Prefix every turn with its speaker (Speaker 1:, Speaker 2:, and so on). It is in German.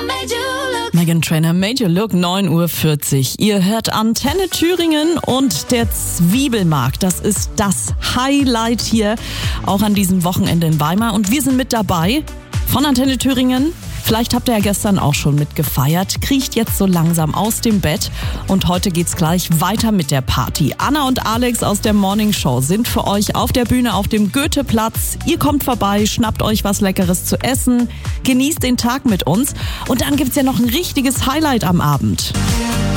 Speaker 1: Meghan Trainor, Made You Look, 9:40 Uhr. Ihr hört Antenne Thüringen und der Zwiebelmarkt. Das ist das Highlight hier, auch an diesem Wochenende in Weimar. Und wir sind mit dabei von Antenne Thüringen. Vielleicht habt ihr ja gestern auch schon mitgefeiert, kriecht jetzt so langsam aus dem Bett und heute geht's gleich weiter mit der Party. Anna und Alex aus der Morning Show sind für euch auf der Bühne auf dem Goetheplatz. Ihr kommt vorbei, schnappt euch was Leckeres zu essen, genießt den Tag mit uns und dann gibt's ja noch ein richtiges Highlight am Abend.